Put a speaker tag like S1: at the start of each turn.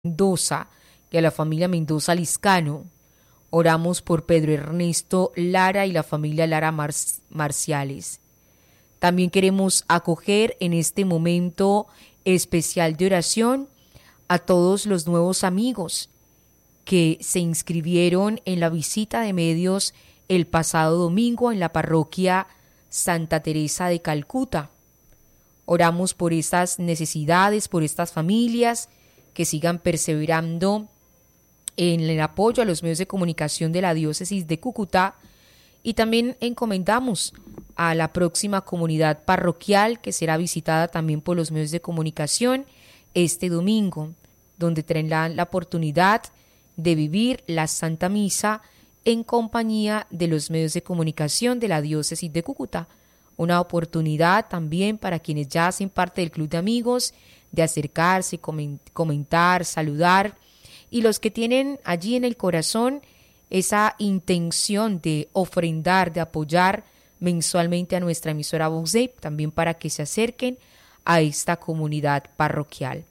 S1: Mendoza y a la familia Mendoza Liscano. Oramos por Pedro Ernesto Lara y la familia Lara Marciales. También queremos acoger en este momento especial de oración a todos los nuevos amigos que se inscribieron en la visita de medios el pasado domingo en la parroquia Santa Teresa de Calcuta. Oramos por estas necesidades, por estas familias que sigan perseverando en el apoyo a los medios de comunicación de la diócesis de Cúcuta, y también encomendamos a la próxima comunidad parroquial que será visitada también por los medios de comunicación este domingo, donde tendrán la oportunidad de vivir la Santa Misa en compañía de los medios de comunicación de la diócesis de Cúcuta. Una oportunidad también para quienes ya hacen parte del club de amigos de acercarse, comentar, saludar, y los que tienen allí en el corazón esa intención de ofrendar, de apoyar mensualmente a nuestra emisora Vox Dei, también para que se acerquen a esta comunidad parroquial.